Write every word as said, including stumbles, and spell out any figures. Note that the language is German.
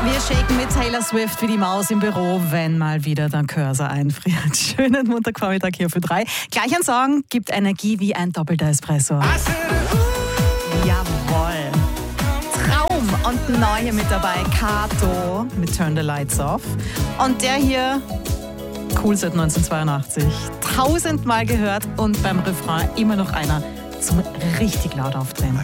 Wir shaken mit Taylor Swift wie die Maus im Büro, wenn mal wieder der Cursor einfriert. Schönen Montagvormittag hier für drei. Gleich ein Song gibt Energie wie ein doppelter Espresso. Jawohl. Traum und Neue mit dabei. Kato mit Turn the Lights Off. Und der hier, cool seit neunzehnhundertzweiundachtzig. Tausendmal gehört und beim Refrain immer noch einer zum richtig laut aufdrehen.